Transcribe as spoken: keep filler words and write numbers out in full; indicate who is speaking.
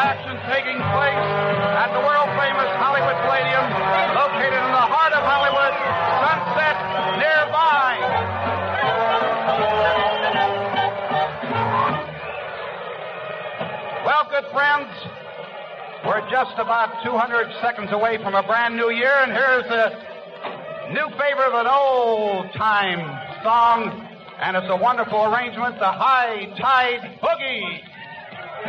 Speaker 1: action taking place at the world-famous Hollywood Palladium, located in the heart of Hollywood, Sunset nearby. Well, good friends, we're just about two hundred seconds away from a brand new year, and here's a new favorite of an old-time song, and it's a wonderful arrangement, the High Tide Boogie.